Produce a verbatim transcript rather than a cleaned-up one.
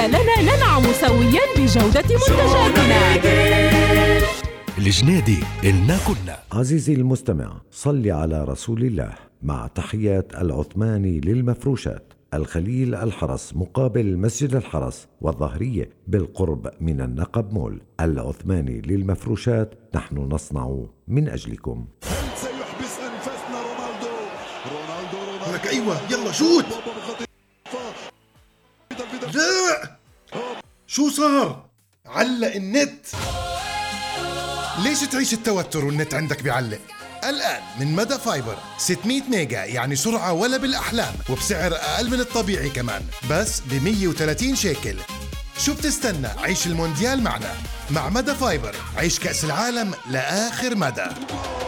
لنا ننعم سويا بجودة منتجاتنا. الجنيدي إلنا كنا. عزيزي المستمع، صل على رسول الله. مع تحيات العثماني للمفروشات، الخليل الحرس مقابل مسجد الحرس والظهرية بالقرب من النقب مول. العثماني للمفروشات، نحن نصنع من أجلكم. هل سيحبس أنفاسنا رونالدو؟ رونالدو رونالدو لك أيوة يلا شوت. لا شو صار؟ علق النت. ليش تعيش التوتر والنت عندك بيعلق؟ الآن من مدى فايبر ستمية ميجا، يعني سرعة ولا بالأحلام، وبسعر أقل من الطبيعي كمان، بس ب مية وثلاثين شيكل. شو بتستنى؟ عيش المونديال معنا. مع مدى فايبر عيش كأس العالم لآخر مدى.